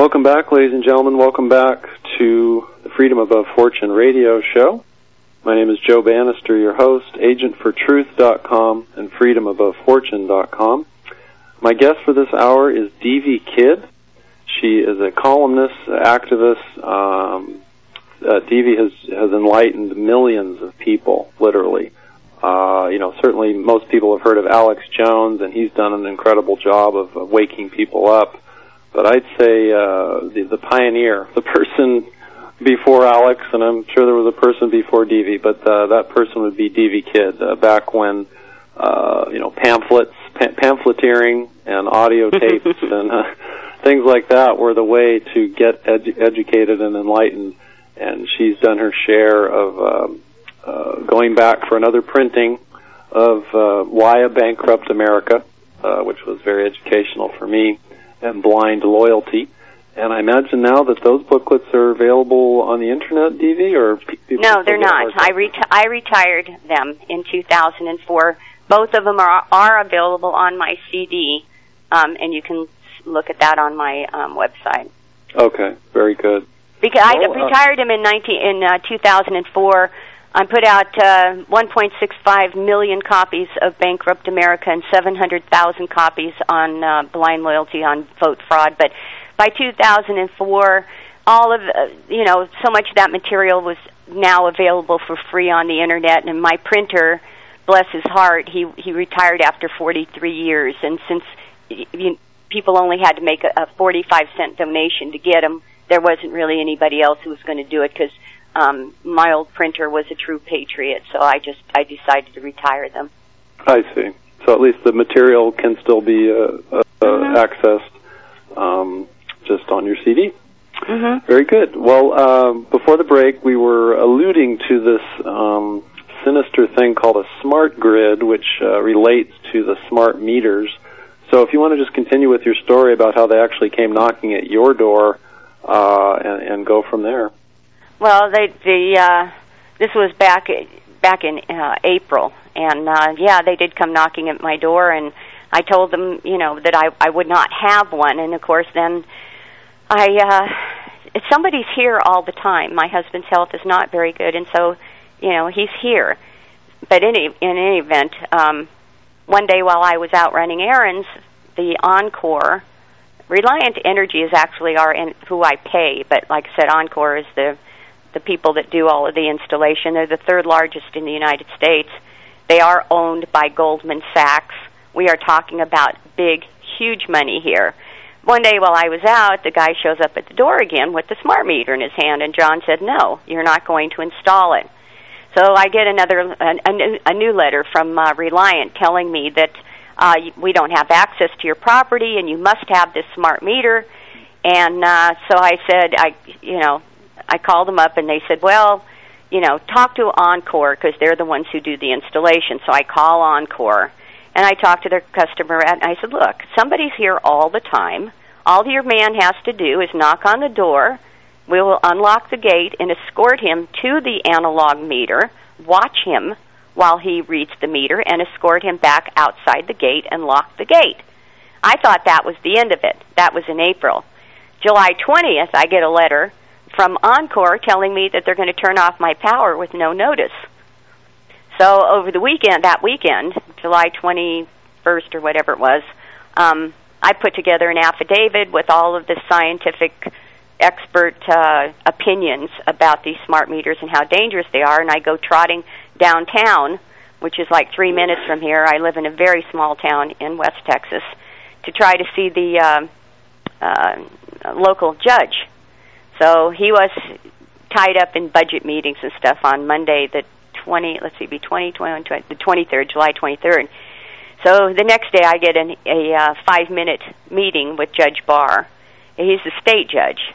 Welcome back, ladies and gentlemen. Welcome back to the Freedom Above Fortune radio show. My name is Joe Bannister, your host, agentfortruth.com and freedomabovefortune.com. My guest for this hour is Devi Kidd. She is a columnist, activist. Devi has enlightened millions of people, literally. Certainly most people have heard of Alex Jones, and he's done an incredible job of waking people up. But I'd say the pioneer, the person before Alex, and I'm sure there was a person before Devi, but that person would be Devi Kidd, back when, pamphleteering and audio tapes and things like that were the way to get educated and enlightened. And she's done her share of going back for another printing of Why a Bankrupt America, which was very educational for me, and Blind Loyalty. And I imagine now that those booklets are available on the Internet, Devi, or people? No, they're not. I retired them in 2004. Both of them are available on my CD, and you can look at that on my website. Okay, very good. Because I retired them in 2004. I put out 1.65 million copies of Bankrupt America and 700,000 copies on Blind Loyalty, on vote fraud. But by 2004, all of so much of that material was now available for free on the Internet. And my printer, bless his heart, he retired after 43 years. And since people only had to make a 45-cent donation to get them, there wasn't really anybody else who was going to do it, because my old printer was a true patriot, so I decided to retire them. I see. So at least the material can still be accessed just on your CD. Mm-hmm. Very good. Well, before the break, we were alluding to this sinister thing called a smart grid, which relates to the smart meters. So if you want to just continue with your story about how they actually came knocking at your door, and go from there. Well, this was back in April, and they did come knocking at my door, and I told them, that I would not have one, and of course then somebody's here all the time. My husband's health is not very good, and so he's here. But in any event, one day while I was out running errands, the Encore. Reliant Energy is actually who I pay, but like I said, Encore is the people that do all of the installation. They're the third largest in the United States. They are owned by Goldman Sachs. We are talking about big, huge money here. One day while I was out, the guy shows up at the door again with the smart meter in his hand, and John said, "No, you're not going to install it." So I get a new letter from Reliant telling me that we don't have access to your property, and you must have this smart meter. And so I said, I called them up, and they said, well, talk to Encore, because they're the ones who do the installation. So I call Encore, and I talked to their customer, and I said, look, somebody's here all the time. All your man has to do is knock on the door. We will unlock the gate and escort him to the analog meter, watch him while he reads the meter, and escort him back outside the gate and lock the gate. I thought that was the end of it. That was in April. July 20th, I get a letter from Encore telling me that they're going to turn off my power with no notice. So over the weekend, July 21st or whatever it was, I put together an affidavit with all of the scientific expert opinions about these smart meters and how dangerous they are, and I go trotting downtown, which is like 3 minutes from here. I live in a very small town in West Texas, to try to see the local judge. So he was tied up in budget meetings and stuff on Monday, the 23rd, July 23rd. So the next day I get a 5-minute meeting with Judge Barr. He's the state judge.